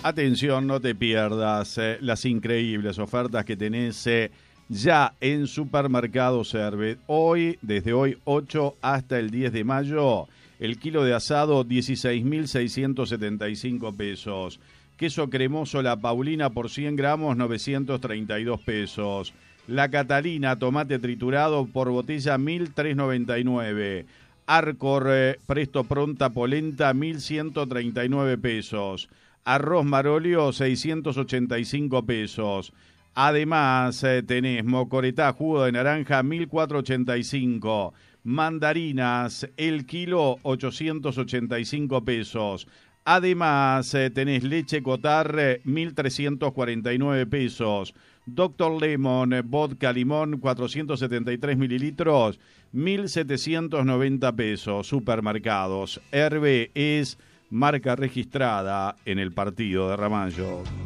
Atención, no te pierdas las increíbles ofertas que tenés ya en Supermercado Servet. Hoy, desde hoy 8 hasta el 10 de mayo, el kilo de asado 16.675 pesos. Queso cremoso La Paulina por 100 gramos 932 pesos. La Catalina, tomate triturado por botella 1.399. Arcor Presto Pronta Polenta 1.139 pesos. Arroz Marolio 685 pesos. Además tenés mocoretá jugo de naranja 1.485. Mandarinas el kilo 885 pesos. Además tenés leche Cotar 1.349 pesos. Dr. Lemon vodka limón 473 mililitros 1.790 pesos. Supermercados Herbe es marca registrada en el partido de Ramallo.